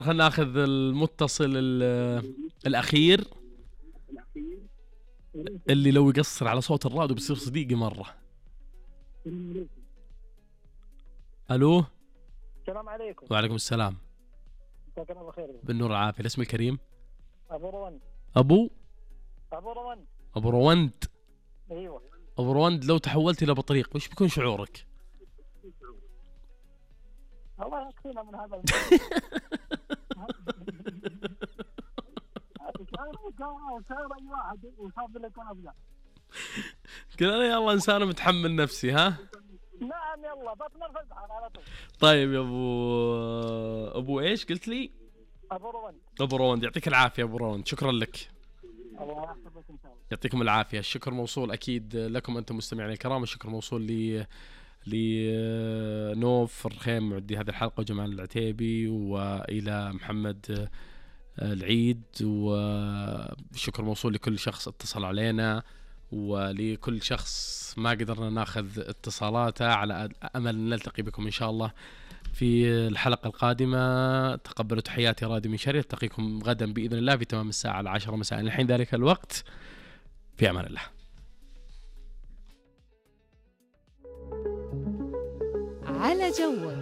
خلنا ناخذ المتصل الأخير اللي لو يقصر على صوت الراديو بيصير صديقي مرة. ألو. السلام عليكم. وعليكم السلام. مساك الله بخير. بالنور والعافية. الاسم الكريم؟ أبو روند. أبو روند. أبو روند. أيوة. أبو روند، لو تحولت إلى بطريق وش بيكون شعورك؟ الله يكفينا من هذا قال أنا يلا إنسان متحمل نفسي. ها نعم يلا بطل الفزعة على طول. طيب يا أبو إيش قلت لي؟ أبو روند. أبو روند، يعطيك العافية أبو روند، شكرا لك. الله يحفظك إن شاء الله. يعطيكم العافية. الشكر موصول أكيد لكم أنتم مستمعين الكرام، الشكر موصول لنوف الرخيم معدي هذه الحلقة، وجمال العتيبي، وإلى محمد العيد، والشكر موصول لكل شخص اتصل علينا، ولكل شخص ما قدرنا ناخذ اتصالاته، على أمل نلتقي بكم إن شاء الله في الحلقة القادمة. تقبلوا تحياتي رادي من شريف، التقيكم غدا بإذن الله في تمام الساعة 10 مساء. الحين ذلك الوقت، في أمان الله. على جوك.